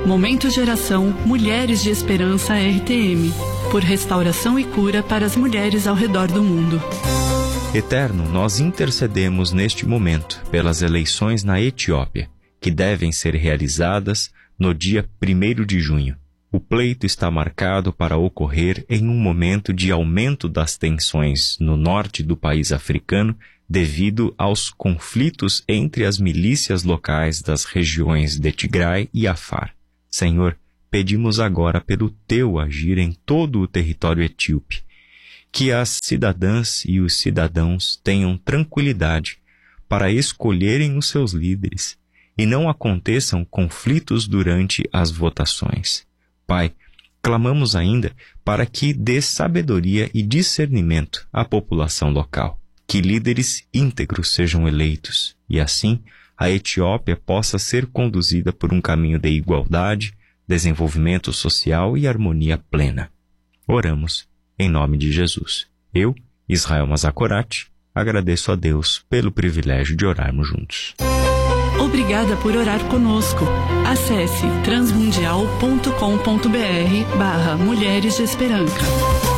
Momento de oração Mulheres de Esperança RTM, por restauração e cura para as mulheres ao redor do mundo. Eterno, nós intercedemos neste momento pelas eleições na Etiópia, que devem ser realizadas no dia 1º de junho. O pleito está marcado para ocorrer em um momento de aumento das tensões no norte do país africano devido aos conflitos entre as milícias locais das regiões de Tigray e Afar. Senhor, pedimos agora pelo teu agir em todo o território etíope, que as cidadãs e os cidadãos tenham tranquilidade para escolherem os seus líderes e não aconteçam conflitos durante as votações. Pai, clamamos ainda para que dê sabedoria e discernimento à população local, que líderes íntegros sejam eleitos e assim a Etiópia possa ser conduzida por um caminho de igualdade, desenvolvimento social e harmonia plena. Oramos em nome de Jesus. Eu, Israel Mazakorati, agradeço a Deus pelo privilégio de orarmos juntos. Obrigada por orar conosco. Acesse transmundial.com.br/Mulheres de Esperança.